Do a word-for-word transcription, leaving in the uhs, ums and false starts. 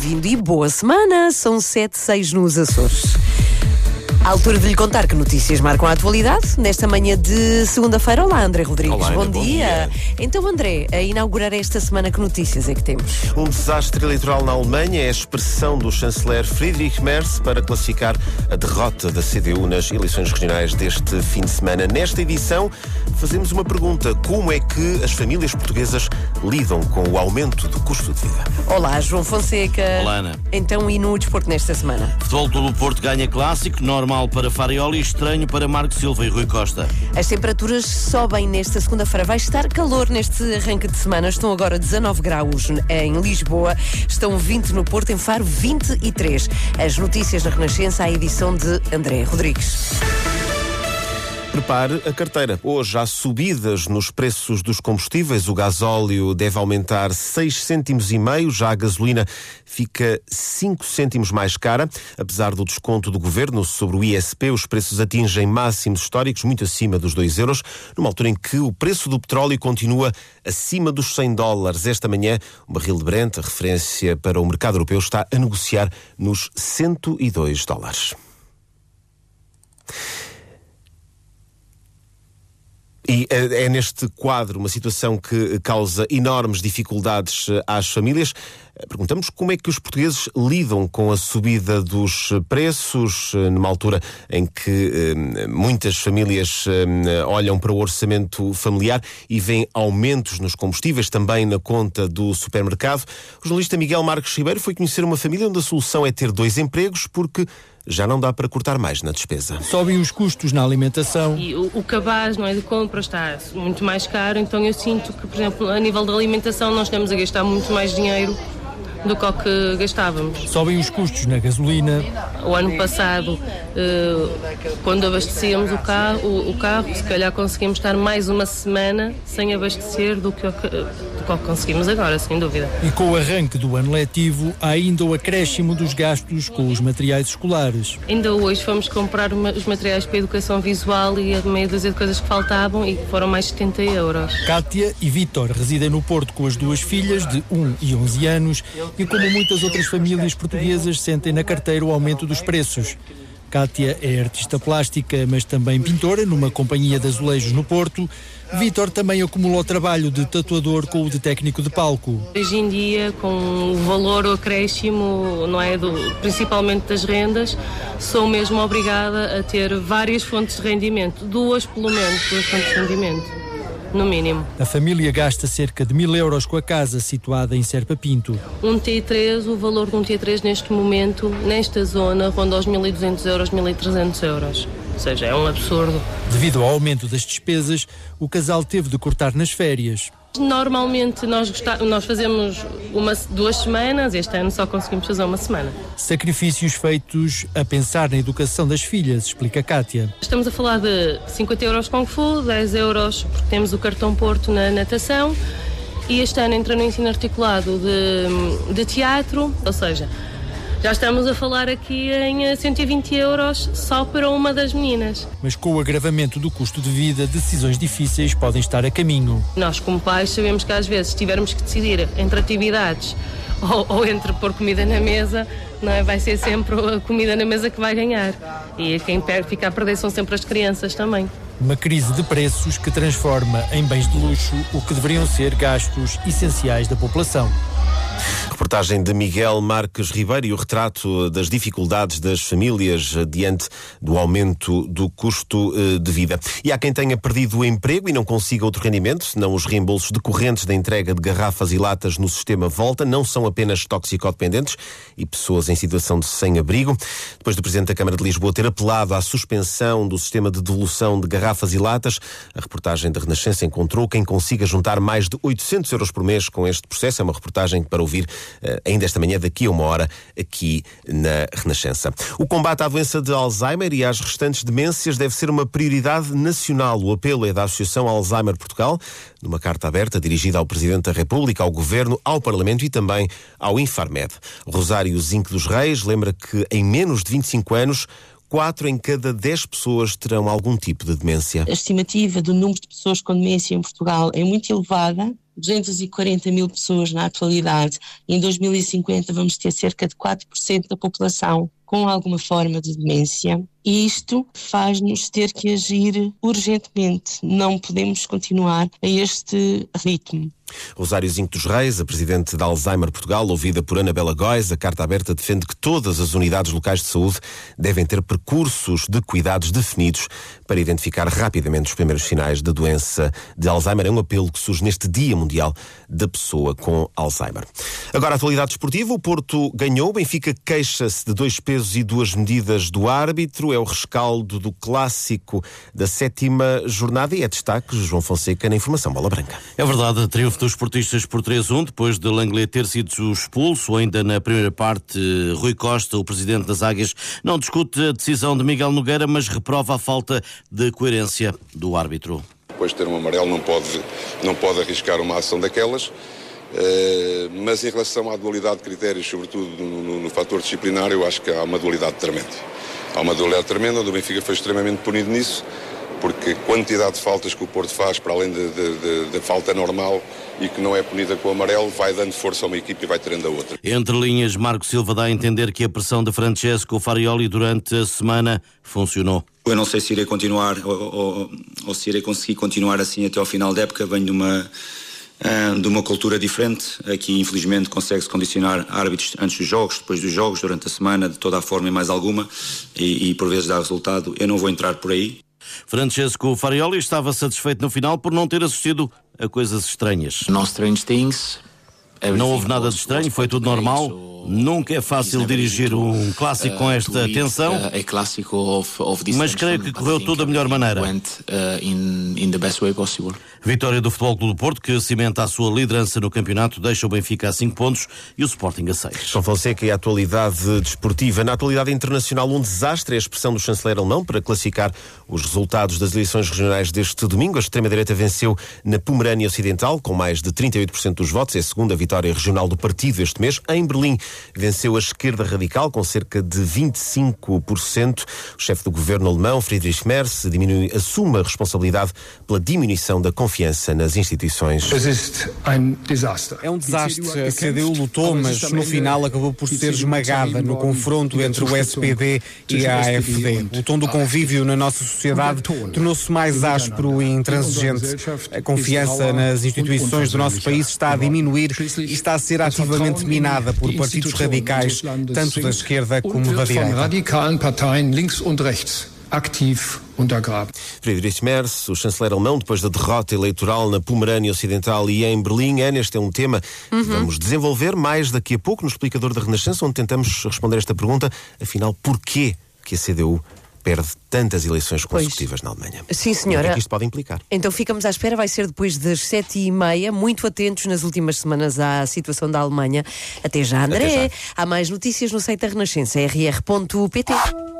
bem-vindo e boa semana. São sete, seis nos Açores. À altura de lhe contar que notícias marcam a atualidade nesta manhã de segunda-feira. Olá, André Rodrigues. Olá, bom, Ana, bom dia. dia. Então, André, a inaugurar esta semana, que notícias é que temos? Um desastre eleitoral na Alemanha é a expressão do chanceler Friedrich Merz para classificar a derrota da C D U nas eleições regionais deste fim de semana. Nesta edição, fazemos uma pergunta: como é que as famílias portuguesas lidam com o aumento do custo de vida? Olá, João Fonseca. Olá, Ana. Então, e no desporto nesta semana? Futebol Clube do Porto ganha clássico, normal para Farioli e estranho para Marco Silva e Rui Costa. As temperaturas sobem nesta segunda-feira. Vai estar calor neste arranque de semana. Estão agora dezanove graus em Lisboa, estão vinte no Porto, em Faro vinte e três. As notícias da Renascença, à edição de André Rodrigues. Prepare a carteira. Hoje há subidas nos preços dos combustíveis. O gasóleo deve aumentar seis cêntimos e meio, já a gasolina fica cinco cêntimos mais cara. Apesar do desconto do governo sobre o I S P, os preços atingem máximos históricos, muito acima dos dois euros, numa altura em que o preço do petróleo continua acima dos cem dólares. Esta manhã, o barril de Brent, a referência para o mercado europeu, está a negociar nos cento e dois dólares. E é neste quadro, uma situação que causa enormes dificuldades às famílias. Perguntamos como é que os portugueses lidam com a subida dos preços, numa altura em que eh, muitas famílias eh, olham para o orçamento familiar e veem aumentos nos combustíveis, também na conta do supermercado. O jornalista Miguel Marques Ribeiro foi conhecer uma família onde a solução é ter dois empregos, porque já não dá para cortar mais na despesa. Sobem os custos na alimentação. E o, o cabaz, não é, de compra está muito mais caro, então eu sinto que, por exemplo, a nível da alimentação nós estamos a gastar muito mais dinheiro do que o que gastávamos. Sobem os custos na gasolina. O ano passado, quando abastecíamos o carro, o carro, se calhar conseguimos estar mais uma semana sem abastecer do que o que, do que conseguimos agora, sem dúvida. E com o arranque do ano letivo, há ainda o acréscimo dos gastos com os materiais escolares. Ainda hoje fomos comprar os materiais para a educação visual e a meia dúzia de coisas que faltavam e foram mais setenta euros. Cátia e Vítor residem no Porto com as duas filhas de um e onze anos e, como muitas outras famílias portuguesas, sentem na carteira o aumento dos preços. Cátia é artista plástica, mas também pintora, numa companhia de azulejos no Porto. Vítor também acumula o trabalho de tatuador com o de técnico de palco. Hoje em dia, com o valor, o acréscimo, não é, do, principalmente das rendas, sou mesmo obrigada a ter várias fontes de rendimento, duas pelo menos, duas fontes de rendimento. No mínimo. A família gasta cerca de mil euros com a casa situada em Serpa Pinto. Um T três, o valor de um T três neste momento, nesta zona, ronda aos mil e duzentos euros, mil e trezentos euros. Ou seja, é um absurdo. Devido ao aumento das despesas, o casal teve de cortar nas férias. Normalmente nós, gostá- nós fazemos uma, duas semanas, este ano só conseguimos fazer uma semana. Sacrifícios feitos a pensar na educação das filhas, explica Cátia. Estamos a falar de cinquenta euros Kung Fu, dez euros porque temos o cartão Porto na natação e este ano entra no ensino articulado de, de teatro, ou seja, já estamos a falar aqui em cento e vinte euros só para uma das meninas. Mas com o agravamento do custo de vida, decisões difíceis podem estar a caminho. Nós, como pais, sabemos que às vezes, se tivermos que decidir entre atividades ou, ou entre pôr comida na mesa, não é? Vai ser sempre a comida na mesa que vai ganhar. E quem fica a perder são sempre as crianças também. Uma crise de preços que transforma em bens de luxo o que deveriam ser gastos essenciais da população. Reportagem de Miguel Marques Ribeiro e o retrato das dificuldades das famílias diante do aumento do custo de vida. E há quem tenha perdido o emprego e não consiga outro rendimento, senão os reembolsos decorrentes da entrega de garrafas e latas no sistema Volta. Não são apenas toxicodependentes e pessoas em situação de sem-abrigo. Depois do Presidente da Câmara de Lisboa ter apelado à suspensão do sistema de devolução de garrafas e latas, a reportagem da Renascença encontrou quem consiga juntar mais de oitocentos euros por mês com este processo. É uma reportagem para ouvir uh, ainda esta manhã, daqui a uma hora, aqui na Renascença. O combate à doença de Alzheimer e às restantes demências deve ser uma prioridade nacional. O apelo é da Associação Alzheimer Portugal, numa carta aberta dirigida ao Presidente da República, ao Governo, ao Parlamento e também ao Infarmed. Rosário Zinco dos Reis lembra que em menos de vinte e cinco anos, quatro em cada dez pessoas terão algum tipo de demência. A estimativa do número de pessoas com demência em Portugal é muito elevada duzentas e quarenta mil pessoas na atualidade. Em dois mil e cinquenta vamos ter cerca de quatro por cento da população com alguma forma de demência. E isto faz-nos ter que agir urgentemente. Não podemos continuar a este ritmo. Rosário Zinco dos Reis, a presidente da Alzheimer Portugal, ouvida por Anabela Góes, a Carta Aberta defende que todas as unidades locais de saúde devem ter percursos de cuidados definidos para identificar rapidamente os primeiros sinais da doença de Alzheimer. É um apelo que surge neste Dia Mundial da Pessoa com Alzheimer. Agora, a atualidade esportiva. O Porto ganhou, o Benfica queixa-se de dois pesos e duas medidas do árbitro. É o rescaldo do clássico da sétima jornada e é destaque João Fonseca na Informação Bola Branca. É verdade, triunfo dos esportistas por três a um, depois de Langley ter sido expulso. Ainda na primeira parte, Rui Costa, o presidente das Águias, não discute a decisão de Miguel Nogueira, mas reprova a falta de coerência do árbitro. Depois de ter um amarelo não pode, não pode arriscar uma ação daquelas, uh, mas em relação à dualidade de critérios, sobretudo no, no, no fator disciplinar, eu acho que há uma dualidade tremenda. Há uma dualidade tremenda, onde o Benfica foi extremamente punido nisso, porque a quantidade de faltas que o Porto faz, para além da falta normal e que não é punida com o amarelo, vai dando força a uma equipe e vai tirando a outra. Entre linhas, Marco Silva dá a entender que a pressão de Francesco Farioli durante a semana funcionou. Eu não sei se irei continuar ou, ou, ou se irei conseguir continuar assim até ao final da época. Venho de uma, de uma cultura diferente. Aqui, infelizmente, consegue-se condicionar árbitros antes dos jogos, depois dos jogos, durante a semana, de toda a forma e mais alguma, e, e por vezes dá resultado. Eu não vou entrar por aí. Francesco Farioli estava satisfeito no final por não ter assistido a coisas estranhas. No strange things. Não houve nada de estranho, foi tudo normal. Nunca é fácil dirigir um clássico com esta tensão, mas creio que correu tudo da melhor maneira. Vitória do Futebol Clube do Porto, que cimenta a sua liderança no campeonato, deixa o Benfica a cinco pontos e o Sporting a seis. João Fonseca e a atualidade desportiva. Na atualidade internacional, um desastre é a expressão do chanceler alemão para classificar os resultados das eleições regionais deste domingo. A extrema-direita venceu na Pomerânia Ocidental, com mais de trinta e oito por cento dos votos. É a segunda vitória regional do partido este mês. Em Berlim, venceu a esquerda radical, com cerca de vinte e cinco por cento. O chefe do governo alemão, Friedrich Merz, diminui, assume a responsabilidade pela diminuição da confiança nas instituições. É um desastre. A C D U lutou, mas no final acabou por ser esmagada no confronto entre o S P D e a A F D. O tom do convívio na nossa sociedade tornou-se mais áspero e intransigente. A confiança nas instituições do nosso país está a diminuir e está a ser ativamente minada por partidos radicais, tanto da esquerda como da direita. Activo untergraben. Friedrich Merz, o chanceler alemão, depois da derrota eleitoral na Pomerânia Ocidental e em Berlim. Ana, este é um tema uhum. que vamos desenvolver mais daqui a pouco no Explicador da Renascença, onde tentamos responder esta pergunta. Afinal, porquê que a C D U perde tantas eleições consecutivas pois. na Alemanha? Sim, senhora. O que é que isto pode implicar? Então ficamos à espera, vai ser depois das sete e meia, muito atentos nas últimas semanas à situação da Alemanha. Até já, André. Até já. Há mais notícias no site da Renascença, r r ponto p t.